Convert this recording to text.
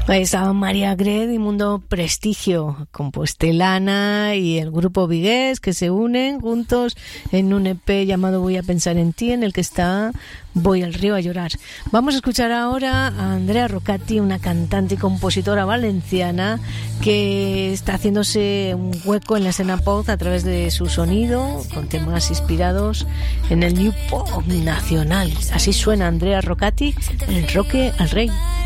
Estaba María Gred y Mundo Prestigio, compostelana, y el grupo Vigués, que se unen juntos en un EP llamado Voy a pensar en ti, en el que está Voy al río a llorar. Vamos a escuchar ahora a Andrea Rocati, una cantante y compositora valenciana que está haciéndose un hueco en la escena pop a través de su sonido, con temas inspirados en el New Pop nacional. Así suena Andrea Rocati, el Roque al Rey.